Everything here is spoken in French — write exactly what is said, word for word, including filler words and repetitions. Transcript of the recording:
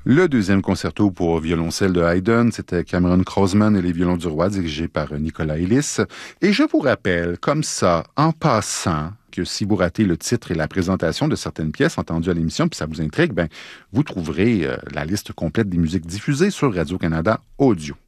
Le deuxième concerto pour violoncelle de Haydn, c'était Cameron Crossman et les violons du roi, dirigé par Nicolas Elis. Et je vous rappelle, comme ça, en passant, que si vous ratez le titre et la présentation de certaines pièces entendues à l'émission, puis ça vous intrigue, ben, vous trouverez euh, la liste complète des musiques diffusées sur Radio-Canada Audio.